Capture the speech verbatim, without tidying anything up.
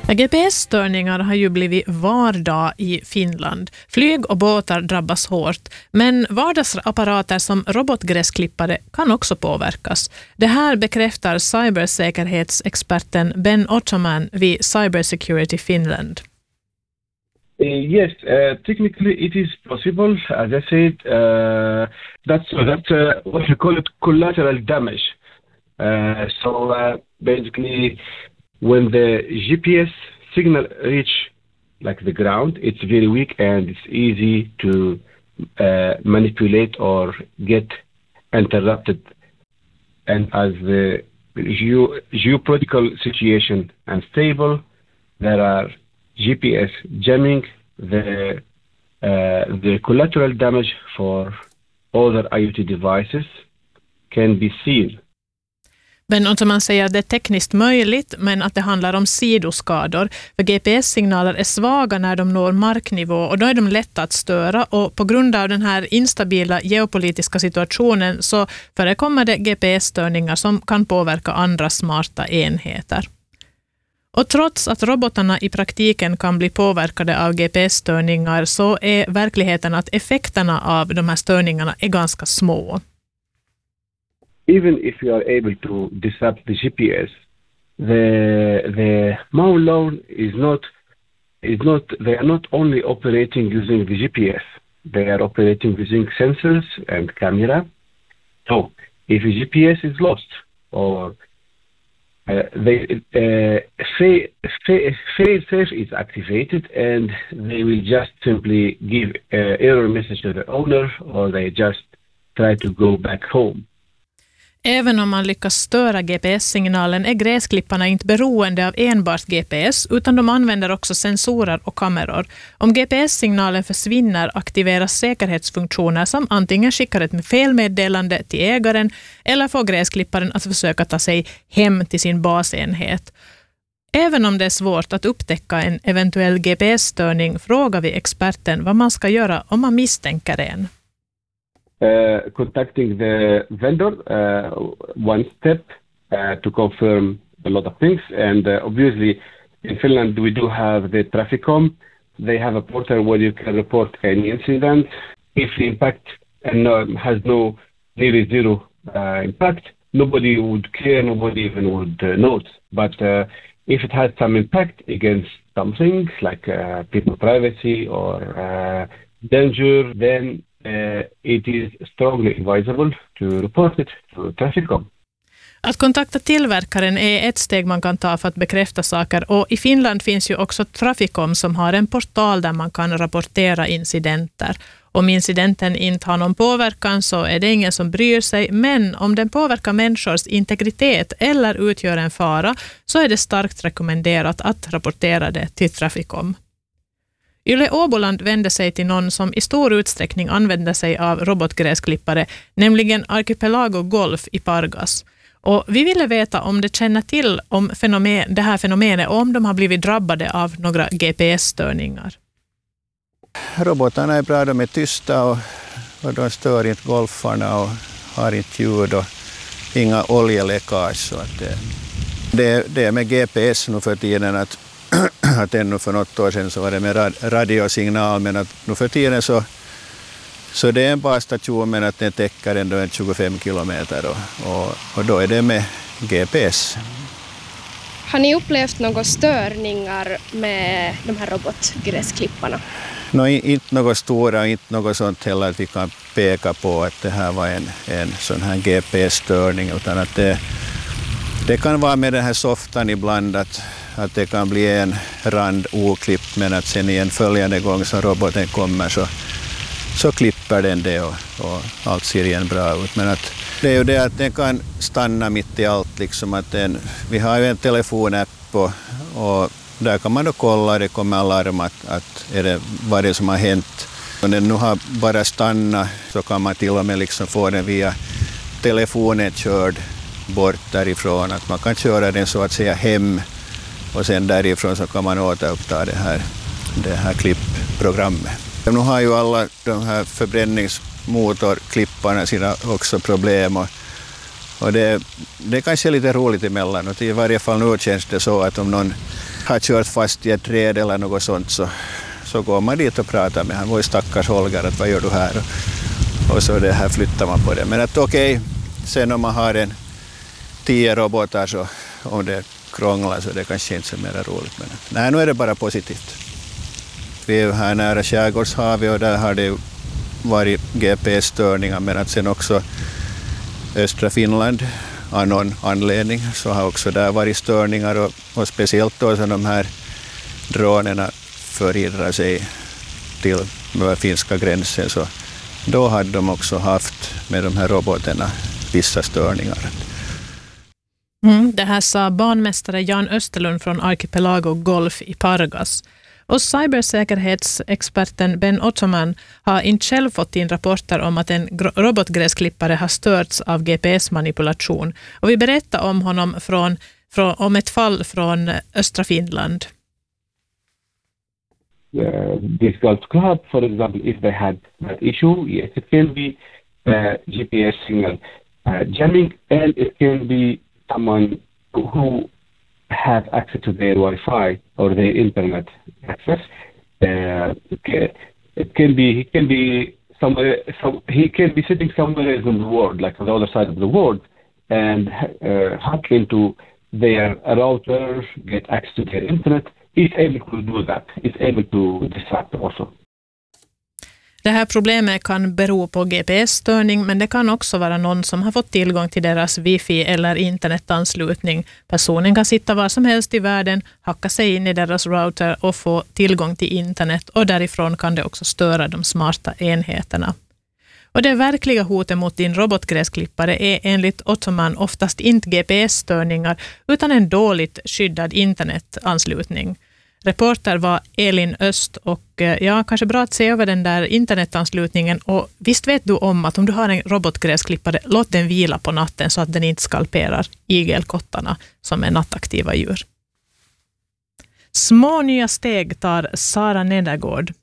G P S-störningar har ju blivit vardag i Finland. Flyg och båtar drabbas hårt, men vardagsapparater som robotgräsklippare kan också påverkas. Det här bekräftar cybersäkerhetsexperten Ben Ottoman vid Cybersecurity Finland. Uh, yes, uh, technically it is possible. As I said, uh, that's that's uh, what we call it collateral damage. Uh, so uh, basically, when the G P S signal reach like the ground, it's very weak and it's easy to uh, manipulate or get interrupted. And as the geo- geopolitical situation unstable, there are G P S jamming, the uh, the collateral damage for other IoT devices can be seen. Ben Ottoman säger att det är tekniskt möjligt, men att det handlar om sidoskador. För G P S-signaler är svaga när de når marknivå och då är de lätta att störa. Och på grund av den här instabila geopolitiska situationen så förekommer det G P S-störningar som kan påverka andra smarta enheter. Och trots att robotarna i praktiken kan bli påverkade av G P S-störningar så är verkligheten att effekterna av de här störningarna är ganska små. Even if you are able to disrupt the G P S, the the malware is not is not they are not only operating using the G P S. They are operating using sensors and camera. So if the G P S is lost or uh, they uh, fail fail safe is activated and they will just simply give uh, error message to the owner or they just try to go back home. Även om man lyckas störa G P S-signalen är gräsklipparna inte beroende av enbart G P S utan de använder också sensorer och kameror. Om G P S-signalen försvinner aktiveras säkerhetsfunktioner som antingen skickar ett felmeddelande till ägaren eller får gräsklipparen att försöka ta sig hem till sin basenhet. Även om det är svårt att upptäcka en eventuell G P S-störning frågar vi experten vad man ska göra om man misstänker en. Uh, contacting the vendor, uh, one step uh, to confirm a lot of things. And uh, obviously, in Finland, we do have the Traficom. They have a portal where you can report any incident. If the impact and um, has no nearly zero uh, impact, nobody would care, nobody even would uh, note. But uh, if it has some impact against something like uh, people's privacy or uh, danger, then Uh, it is strongly advisable to report it to Traficom. Att kontakta tillverkaren är ett steg man kan ta för att bekräfta saker och i Finland finns ju också Traficom som har en portal där man kan rapportera incidenter. Om incidenten inte har någon påverkan så är det ingen som bryr sig, men om den påverkar människors integritet eller utgör en fara så är det starkt rekommenderat att rapportera det till Traficom. Yle Åboland vände sig till någon som i stor utsträckning använder sig av robotgräsklippare, nämligen Archipelago Golf i Pargas. Och vi ville veta om de känner till om fenomen, det här fenomenet och om de har blivit drabbade av några G P S-störningar. Robotarna är bra, de är tysta och, och de stör inte golfarna och har inte ljud och inga oljeläckage. Så att det, det, det är med G P S nu för tiden att att ännu för något år sedan så var det med radiosignal, men att nu för tiden så, så det är en basstation men att den täcker ändå en tjugofem kilometer och, och, och då är det med G P S. Har ni upplevt några störningar med de här robotgräsklipparna? No, inte något stora, inte något sånt heller att vi kan peka på att det här var en, en sån här G P S-störning, utan att det, det kan vara med den här softan ibland att att det kan bli en rand oklippt men att sen i en följande gång som roboten kommer så, så klipper den det och, och allt ser igen bra ut. Men att det är ju det att den kan stanna mitt i allt. Liksom att den, vi har ju en telefonapp och, och där kan man då kolla, det kommer alarm att, att är det, vad det är som har hänt. Om den nu har bara stannat så kan man till och med liksom få den via telefonen körd bort därifrån. Att man kan köra den så att säga hem. Och sen därifrån så kan man återuppta det här, det här klippprogrammet. Nu har ju alla de här förbränningsmotorklipparna sina också problem. Och, och det, det kanske är lite roligt emellan. Och i varje fall nu känns det så att om någon har kört fast i ett träd eller något sånt, så, så går man dit och pratar med han. Vad är stackars Holger, att vad gör du här? Och, och så det här flyttar man på det. Men att okej, okay, sen om man har en tio robotar, så om det krånglar så det kanske inte är mer roligt. Men nej, nu är det bara positivt. Vi är här nära Skärgårdshavet och där har det varit G P S-störningar, men att sen också östra Finland av någon anledning så har också där varit störningar, och, och speciellt då så de här dronerna förirrar sig till den finska gränsen, så då hade de också haft med de här robotarna vissa störningar. Mm, det här sa banmästare Jan Österlund från Archipelago Golf i Pargas. Och cybersäkerhetsexperten Ben Ottoman har inte själv fått in rapporter om att en robotgräsklippare har störts av G P S-manipulation. Och vi berättar om honom från, från, om ett fall från östra Finland. Uh, this golf club, for example, if they had that issue, yes, it can be uh, G P S signal uh, jamming, and it can be someone who have access to their Wi-Fi or their internet access. Uh, it, can, it can be he can be somewhere. So he can be sitting somewhere in the world, like on the other side of the world, and uh, hack into their router, get access to their internet. He's able to do that. He's able to disrupt also. Det här problemet kan bero på G P S-störning, men det kan också vara någon som har fått tillgång till deras wifi eller internetanslutning. Personen kan sitta var som helst i världen, hacka sig in i deras router och få tillgång till internet, och därifrån kan det också störa de smarta enheterna. Och det verkliga hotet mot din robotgräsklippare är enligt Ottoman oftast inte G P S-störningar utan en dåligt skyddad internetanslutning. Reporter var Elin Öst, och ja, kanske bra att se över den där internetanslutningen. Och visst vet du om att om du har en robotgräsklippare, låt den vila på natten så att den inte skalperar igelkottarna som är nattaktiva djur. Små nya steg tar Sara Nedergård.